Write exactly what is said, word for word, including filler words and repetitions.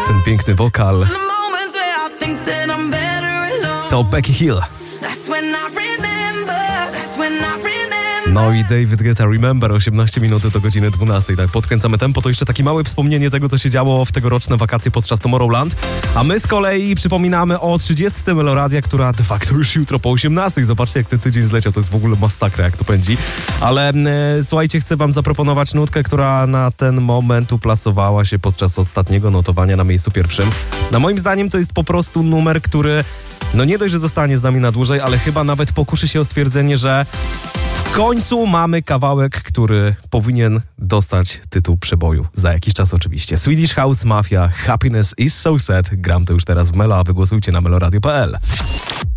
Ten piękny wokal to Becky Hill. No i David Guetta, Remember, osiemnaście minut do godziny dwunastej. Tak, podkręcamy tempo. To jeszcze takie małe wspomnienie tego, co się działo w tegoroczne wakacje podczas Tomorrowland. A my z kolei przypominamy o trzydziestce Meloradia, która de facto już jutro po osiemnastej. Zobaczcie, jak ten tydzień zleciał. To jest w ogóle masakra, jak to pędzi. Ale e, słuchajcie, chcę wam zaproponować nutkę, która na ten moment uplasowała się podczas ostatniego notowania na miejscu pierwszym. Na moim zdaniem to jest po prostu numer, który no nie dość, że zostanie z nami na dłużej, ale chyba nawet pokuszy się o stwierdzenie, że w końcu mamy kawałek, który powinien dostać tytuł przeboju. Za jakiś czas oczywiście. Swedish House Mafia, Happiness is so sad. Gram to już teraz w Melo, a wy głosujcie na meloradio kropka p l.